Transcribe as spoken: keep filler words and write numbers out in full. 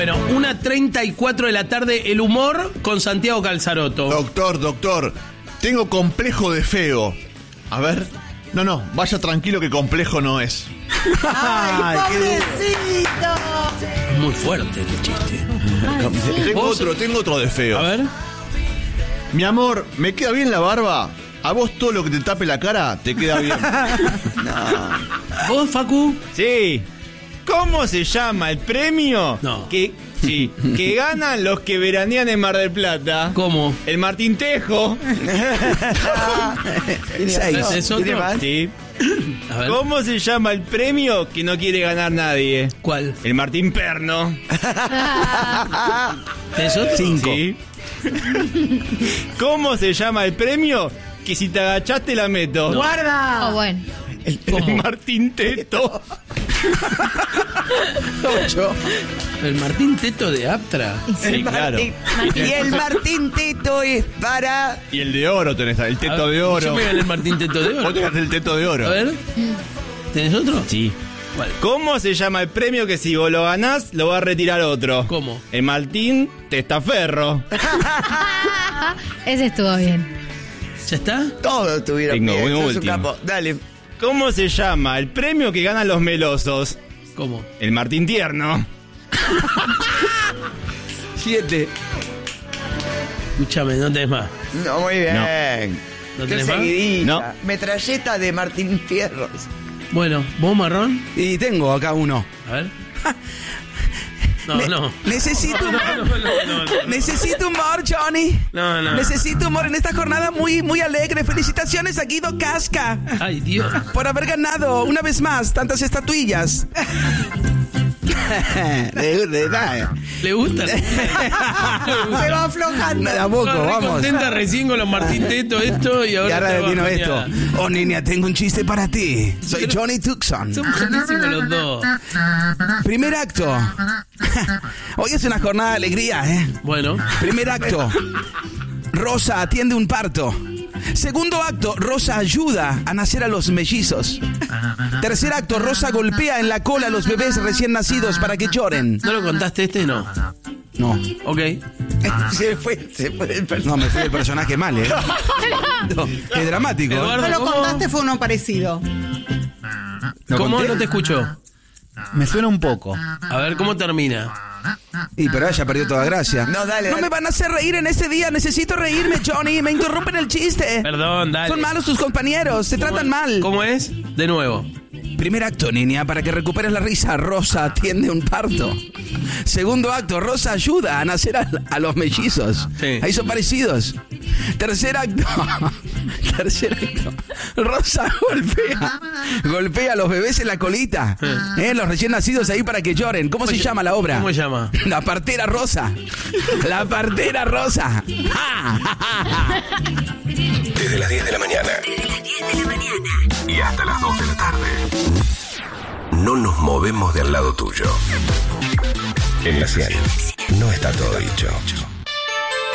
Bueno, una treinta y cuatro de la tarde, el humor con Santiago Calzaroto. Doctor, doctor, tengo complejo de feo. A ver. No, no, vaya tranquilo que complejo no es. ¡Ay, pobrecito! Muy fuerte el chiste. Ay, Tengo ¿Vos? otro, tengo otro de feo. A ver. Mi amor, ¿me queda bien la barba? A vos todo lo que te tape la cara te queda bien. ¿Vos, Facu? Sí. ¿Cómo se llama el premio? No. Que, sí, que ganan los que veranean en Mar del Plata. ¿Cómo? El Martín Tejo. ¿Es eso otro? Sí. A ver. ¿Cómo se llama el premio que no quiere ganar nadie? ¿Cuál? El Martín Perno. ¿Es otro? Cinco. Sí. ¿Cómo se llama el premio que si te agachaste la meto? ¡Guarda! Oh, bueno. El, ¿Cómo? el Martín Teto. Ocho. ¿El Martín Teto de Aptra? Sí, claro. Y el Martín Teto es para... Y el de oro tenés, el A teto ver, de oro. Yo me gané el Martín Teto de Vos oro. tenés el teto de oro. A ver. ¿Tenés otro? Sí. ¿Cuál? ¿Cómo se llama el premio que si vos lo ganás, lo va a retirar otro? ¿Cómo? El Martín Testaferro. Ese estuvo bien. ¿Ya está? Todos tuvieron Tengo bien, uno sos un último. capo. Dale. ¿Cómo se llama el premio que ganan los melosos? ¿Cómo? El Martín Tierno. Siete. Escúchame, no tenés más. No, muy bien. ¿No Qué tenés más? seguidita. No. Metralleta de Martín Fierros. Bueno, ¿vos, Marrón? Y tengo acá uno. A ver. No, Ne- no. Necesito, No, no, no, no, no. necesito humor, Johnny. No, no. Necesito humor en esta jornada muy, muy alegre. Felicitaciones a Guido Casca Ay, Dios. por haber ganado una vez más tantas estatuillas. de, de nada. ¿Le gusta? Se va aflojando. De a poco, Estaba re vamos. contenta recién con los Martín Teto, esto, y ahora, Y ahora te vino baja, esto. mira. Oh, niña, tengo un chiste para ti. Soy Pero- Johnny Tucson. Son buenísimos los dos. Primer acto. Hoy es una jornada de alegría, ¿eh? Bueno, Primer acto. Rosa atiende un parto. Segundo acto, Rosa ayuda a nacer a los mellizos. Tercer acto, Rosa golpea en la cola a los bebés recién nacidos para que lloren. ¿no lo contaste este? No. No, Ok. Se fue, se fue el personaje. no, me fui el personaje mal, ¿eh? No, qué dramático. Eduardo, No lo ¿cómo? contaste, fue uno parecido. ¿Cómo conté? no te escuchó? Me suena un poco. A ver, ¿cómo termina? Y pero ella perdió toda gracia. No, dale, No dale. me van a hacer reír en ese día. Necesito reírme, Johnny. Me interrumpen el chiste. Perdón, dale. Son malos tus compañeros. Se tratan mal. ¿Cómo es? De nuevo. Primer acto, niña, para que recuperes la risa, Rosa atiende un parto. Segundo acto, Rosa ayuda a nacer a, a los mellizos. Sí. Ahí son parecidos. Tercer acto. Tercer acto. Rosa golpea. Golpea a los bebés en la colita. ¿Eh? Los recién nacidos ahí para que lloren. ¿Cómo se se- llama la obra? ¿Cómo se llama? La partera rosa. La partera rosa. Desde las diez de la mañana. Desde las diez de la mañana. Y hasta las dos de la tarde. No nos movemos del lado tuyo. En la cien no está todo dicho.